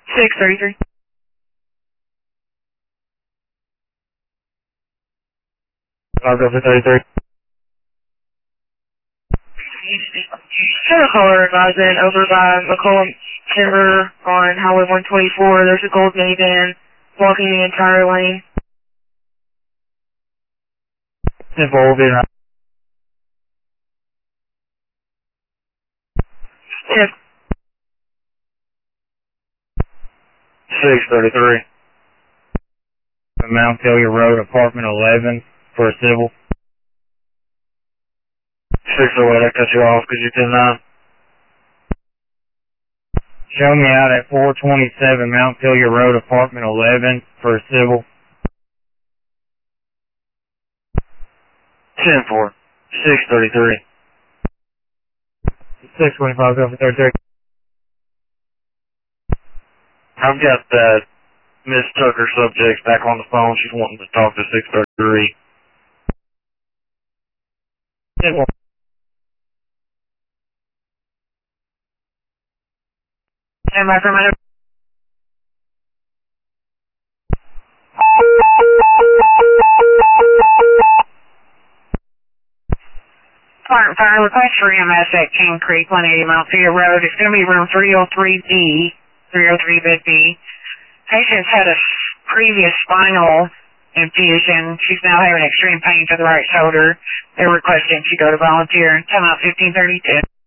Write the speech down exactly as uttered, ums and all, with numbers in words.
six thirty-three. I'll go for thirty-three. Had a caller advising over by McCollum Timber on Highway one twenty-four. There's a gold minivan blocking the entire lane. ten four will be around. Tip. six thirty-three. Mount Hillier Road, apartment eleven, for a civil. six oh eight, I cut you off because you're ten nine. Show me out at four twenty-seven Mount Hillier Road, apartment eleven, for a civil. ten four. six thirty-three. six twenty-five, go for thirty-three. I've got that Miss Tucker subject back on the phone. She's wanting to talk to six thirty-three. ten four. Stand by for a minute. Department Fire, request for E M S at King Creek, one eighty Mount Hillier Road. It's going to be room three oh three B, three oh three bed B. Patient's had a previous spinal infusion. She's now having extreme pain to the right shoulder. They're requesting she go to volunteer. Time out fifteen thirty-two.